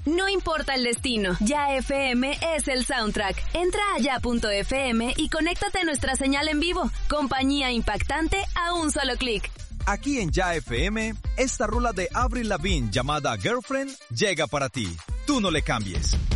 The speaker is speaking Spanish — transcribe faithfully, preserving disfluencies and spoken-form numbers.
No importa el destino, Ya F M es el soundtrack. Entra a ya punto f m y conéctate a nuestra señal en vivo. Compañía impactante a un solo clic. Aquí en Ya F M, esta rola de Avril Lavigne llamada Girlfriend llega para ti. Tú no le cambies.